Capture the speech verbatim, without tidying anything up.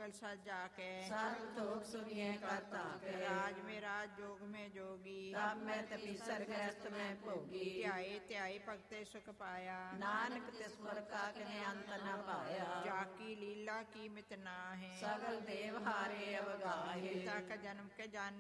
मंगल सज जाके सर्व थोक सुनिए करता के राज में राज जोग में जोगी तब मैं तपीसर ग्रस्त में भोगी ध्याए ध्याए भगते सुख पाया नानक तिस मुर का कने अंत न पाया जाकी लीला की मित ना है सगल देव हारे अवगाहे पिता का जन्म के जान